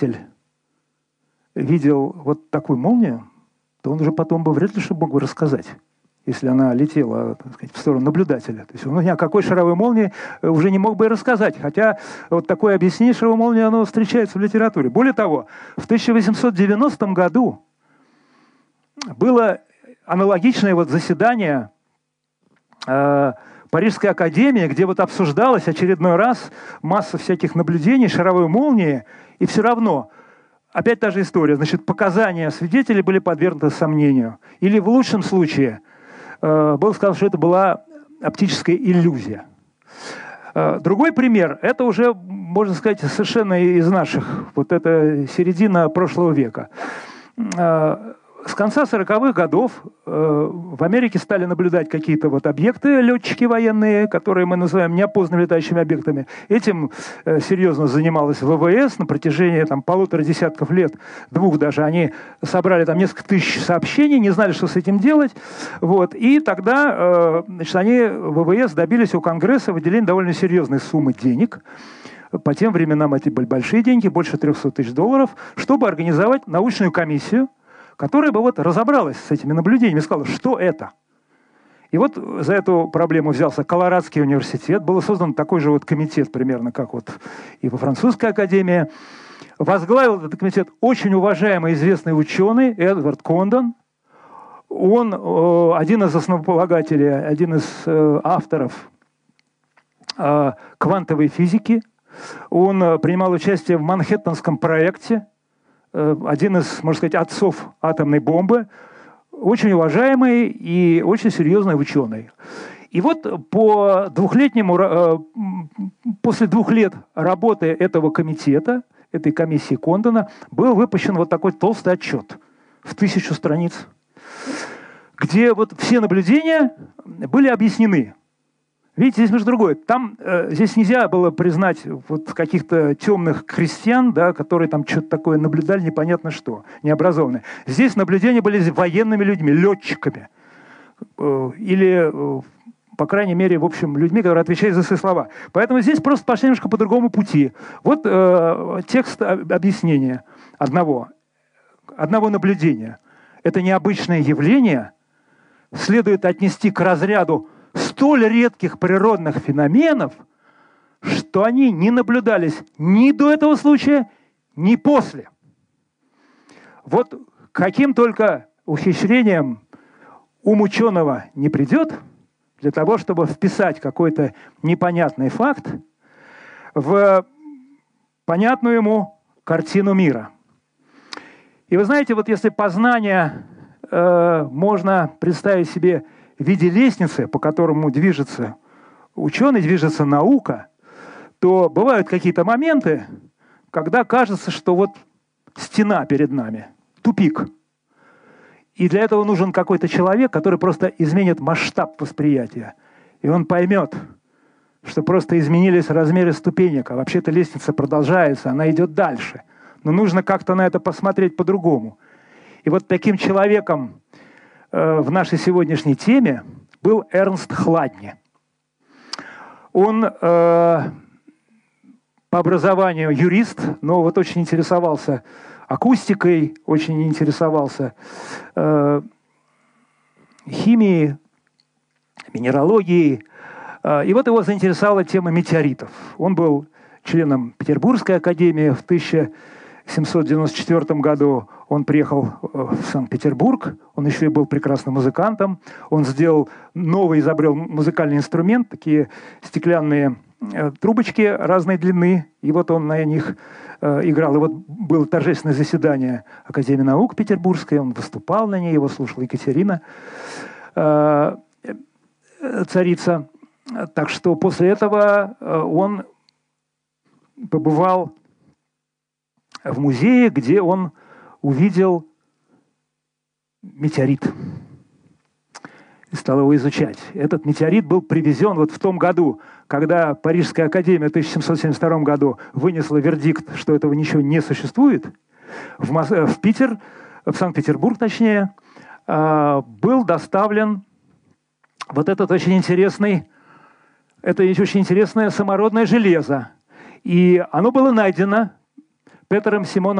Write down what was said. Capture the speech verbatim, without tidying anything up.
видел вот такую молнию, то он уже потом бы вряд ли что мог бы рассказать, если она летела, так сказать, в сторону наблюдателя. То есть он ни о какой шаровой молнии уже не мог бы и рассказать. Хотя вот такое объяснение шаровой молнии, оно встречается в литературе. Более того, в тысяча восемьсот девяностом году было аналогичное вот заседание э, Парижской академии, где вот обсуждалась очередной раз масса всяких наблюдений шаровой молнии, и все равно опять та же история. Значит, показания свидетелей были подвергнуты сомнению. Или в лучшем случае э, было сказано, что это была оптическая иллюзия. Э, другой пример, это уже, можно сказать, совершенно из наших, вот это середина прошлого века. Э, С конца сороковых годов э, в Америке стали наблюдать какие-то вот объекты, летчики военные, которые мы называем неопознанными летающими объектами. Этим э, серьезно занималась ВВС на протяжении там, полутора десятков лет, двух даже. Они собрали там несколько тысяч сообщений, не знали, что с этим делать. Вот. И тогда э, значит, они, ВВС, добились у Конгресса выделения довольно серьезной суммы денег. По тем временам это были большие деньги, больше трехсот тысяч долларов, чтобы организовать научную комиссию, которая бы вот разобралась с этими наблюдениями и сказала, что это. И вот за эту проблему взялся Колорадский университет. Был создан такой же вот комитет, примерно как вот и во французской академии. Возглавил этот комитет очень уважаемый известный ученый Эдвард Кондон. Он э, один из основополагателей, один из э, авторов э, квантовой физики. Он э, принимал участие в Манхэттенском проекте. Один из, можно сказать, отцов атомной бомбы, очень уважаемый и очень серьезный ученый. И вот по двухлетнему, после двух лет работы этого комитета, этой комиссии Кондона, был выпущен вот такой толстый отчет в тысячу страниц, где вот все наблюдения были объяснены. Видите, здесь, между другое, там, э, здесь нельзя было признать вот каких-то темных крестьян, да, которые там что-то такое наблюдали, непонятно что, необразованные. Здесь наблюдения были военными людьми, летчиками. Э, или, э, по крайней мере, в общем, людьми, которые отвечают за свои слова. Поэтому здесь просто пошли немножко по другому пути. Вот э, текст объяснения одного, одного наблюдения. Это необычное явление следует отнести к разряду столь редких природных феноменов, что они не наблюдались ни до этого случая, ни после. Вот каким только ухищрением ум ученого не придет для того, чтобы вписать какой-то непонятный факт в понятную ему картину мира. И вы знаете, вот если познание э, можно представить себе в виде лестницы, по которому движется ученый, движется наука, то бывают какие-то моменты, когда кажется, что вот стена перед нами, тупик. И для этого нужен какой-то человек, который просто изменит масштаб восприятия. И он поймет, что просто изменились размеры ступенек, а вообще-то лестница продолжается, она идет дальше. Но нужно как-то на это посмотреть по-другому. И вот таким человеком в нашей сегодняшней теме был Эрнст Хладни. Он э, по образованию юрист, но вот очень интересовался акустикой, очень интересовался э, химией, минералогией. Э, и вот его заинтересовала тема метеоритов. Он был членом Петербургской академии в тысяча семьсот девяносто четвёртом году. Он приехал в Санкт-Петербург, он еще и был прекрасным музыкантом. Он сделал новый, изобрел музыкальный инструмент, такие стеклянные э, трубочки разной длины. И вот он на них э, играл. И вот было торжественное заседание Академии наук Петербургской, он выступал на ней, его слушала Екатерина, э, царица. Так что после этого э, он побывал в музее, где он увидел метеорит и стал его изучать. Этот метеорит был привезен вот в том году, когда Парижская академия в тысяча семьсот семьдесят втором году вынесла вердикт, что этого ничего не существует. В, Мос... в Питер, в Санкт-Петербург точнее, был доставлен вот этот очень интересный, это очень интересное самородное железо. И оно было найдено Петером Симоном